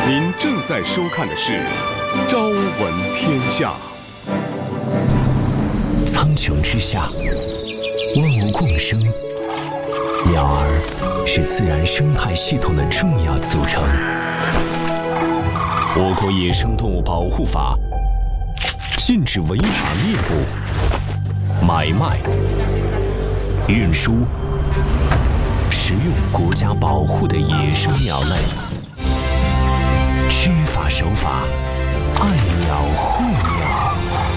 您正在收看的是《朝闻天下》。 苍穹之下，万物共生，鸟儿是自然生态系统的重要组成。我国野生动物保护法禁止违法猎捕、买卖、运输、食用国家保护的野生鸟类。知法守法，爱鸟护鸟。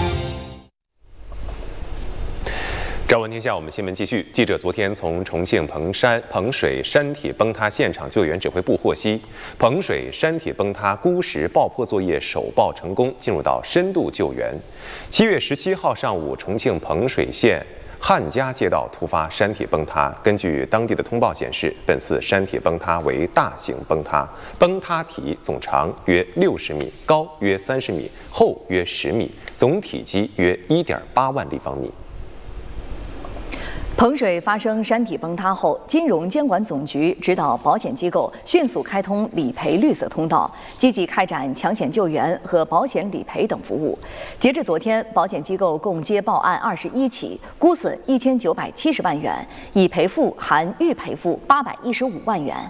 朝闻天下，我们新闻继续。记者昨天从重庆彭水山体崩塌现场救援指挥部获悉，彭水山体崩塌估实爆破作业首爆成功，进入到深度救援。7月17号上午，重庆彭水县汉家街道突发山体崩塌。根据当地的通报显示，本次山体崩塌为大型崩塌，崩塌体总长约60米，高约30米，厚约10米，总体积约1.8万立方米。 彭水发生山体崩塌后，金融监管总局指导保险机构迅速开通理赔绿色通道，积极开展抢险救援和保险理赔等服务。截至昨天，保险机构共接报案21起，估损1970万元，已赔付含预赔付815万元。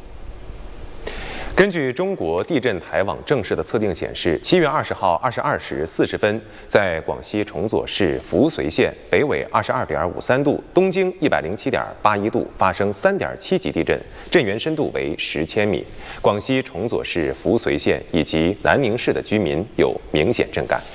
根据中国地震台网正式的测定显示，7月20号22时40分，在广西崇左市扶绥县北纬22.53度、东经107.81度发生3.7级地震，震源深度为10千米。广西崇左市扶绥县以及南宁市的居民有明显震感。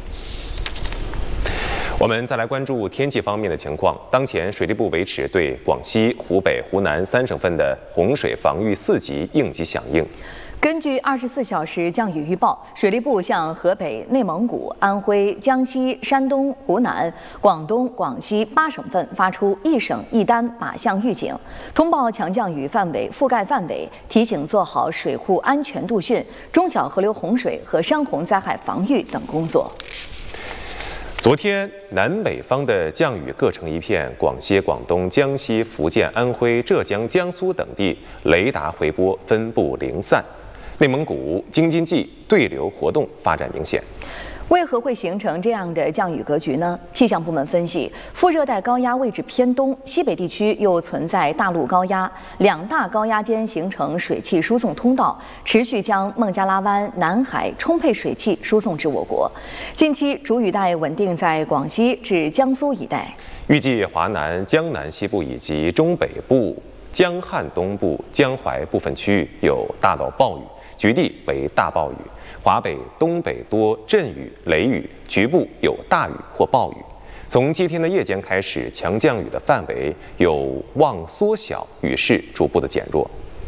我们再来关注天气方面的情况。当前，水利部维持对广西、湖北、湖南3省份的洪水防御4级应急响应。 根据24小时降雨预报，水利部向河北、内蒙古、安徽、江西、山东、湖南、广东、广西8省份发出1省1单靶向预警，通报强降雨范围覆盖范围，提醒做好水库安全度汛、中小河流洪水和山洪灾害防御等工作。 昨天，南北方的降雨各成一片，广西、广东、江西、福建、安徽、浙江、江苏等地雷达回波分布零散，内蒙古、京津冀对流活动发展明显。 为何会形成这样的降雨格局呢？气象部门分析，副热带高压位置偏东，西北地区又存在大陆高压，两大高压间形成水汽输送通道，持续将孟加拉湾、南海充沛水汽输送至我国。近期主雨带稳定在广西至江苏一带， 预计华南、江南西部以及中北部、江汉东部、江淮部分区域有大到暴雨，局地为大暴雨。华北、东北多阵雨、雷雨，局部有大雨或暴雨。从今天的夜间开始，强降雨的范围有望缩小，雨势逐步的减弱。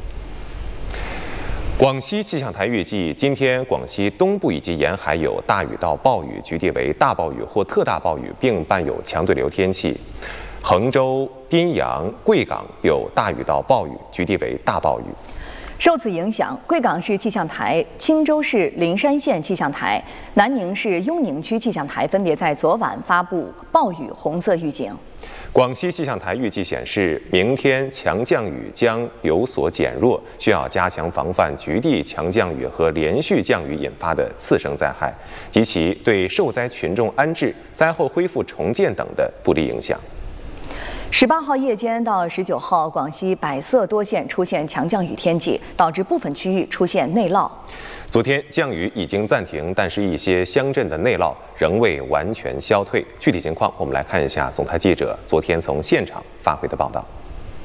广西气象台预计，今天广西东部以及沿海有大雨到暴雨，局地为大暴雨或特大暴雨，并伴有强对流天气。衡州、宾阳、贵港有大雨到暴雨，局地为大暴雨。 受此影响，贵港市气象台、钦州市灵山县气象台、南宁市雍宁区气象台分别在昨晚发布暴雨红色预警。 广西气象台预计显示，明天强降雨将有所减弱，需要加强防范局地强降雨和连续降雨引发的次生灾害及其对受灾群众安置、灾后恢复重建等的不利影响。 18号夜间到19号，广西百色多县出现强降雨天气，导致部分区域出现内涝。 昨天降雨已经暂停，但是一些乡镇的内涝仍未完全消退。具体情况，我们来看一下总台记者昨天从现场发回的报道。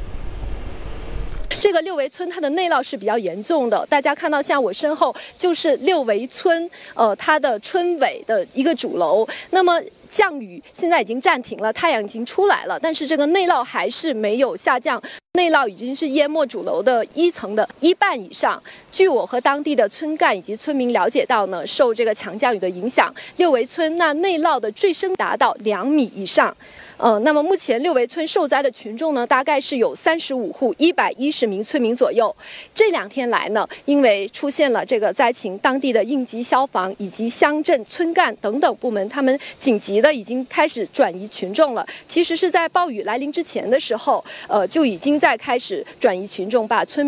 这个六围村它的内涝是比较严重的，大家看到像我身后就是六围村，它的村委的一个主楼。那么降雨现在已经暂停了，太阳已经出来了，但是这个内涝还是没有下降，内涝已经是淹没主楼的1层的1半以上。据我和当地的村干以及村民了解到呢，受这个强降雨的影响，六围村那内涝的最深达到2米以上。那么目前六围村受灾的群众呢，大概是有35户110名村民左右。这2天来呢，因为出现了这个灾情，当地的应急消防以及乡镇村干等等部门，他们紧急的已经开始转移群众了。其实是在暴雨来临之前的时候，就已经在开始转移群众，把村民